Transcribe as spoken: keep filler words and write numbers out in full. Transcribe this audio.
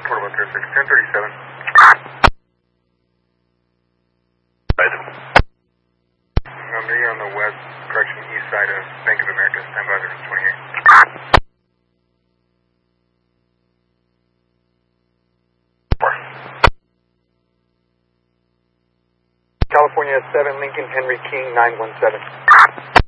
Port one thirty-six, ten thirty-seven. Number on the west, correction, east side of Bank of America, stand by there, twenty-eight. California seven, Lincoln Henry King, nine one seven.